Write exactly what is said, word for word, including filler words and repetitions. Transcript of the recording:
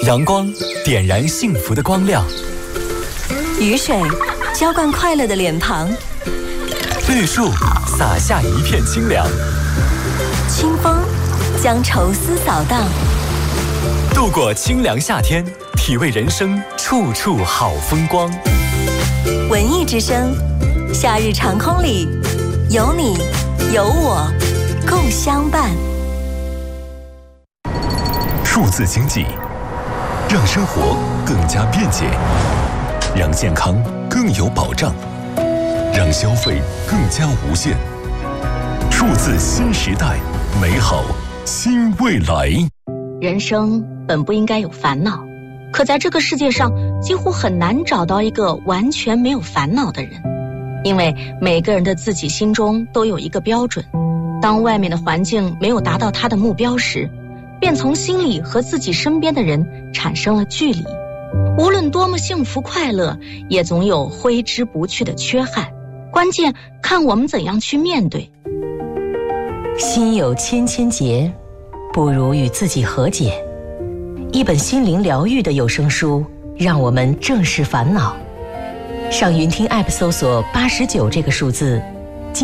阳光点燃幸福的光亮， 雨水浇灌快乐的脸庞， 绿树洒下一片清凉， 清风将愁思扫荡。 度过清凉夏天，体味人生处处好风光。 文艺之声，夏日长空里，有你有我共相伴。 数字经济让生活更加便捷，让健康更有保障，让消费更加无限。数字新时代，美好新未来。 人生本不应该有烦恼，可在这个世界上几乎很难找到一个完全没有烦恼的人，因为每个人的自己心中都有一个标准，当外面的环境没有达到他的目标时，便从心里和自己身边的人产生了距离。无论多么幸福快乐，也总有挥之不去的缺憾，关键看我们怎样去面对。 心有千千结，不如与自己和解。一本心灵疗愈的有声书，让我们正视烦恼。上云听 App 搜索八十九这个数字，